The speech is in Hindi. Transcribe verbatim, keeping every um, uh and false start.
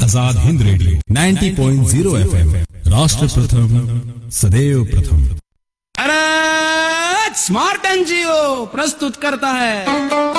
आजाद हिंद रेडियो नब्बे पॉइंट ज़ीरो एफएम, राष्ट्र प्रथम सदैव प्रथम। अरे स्मार्ट एनजीओ प्रस्तुत करता है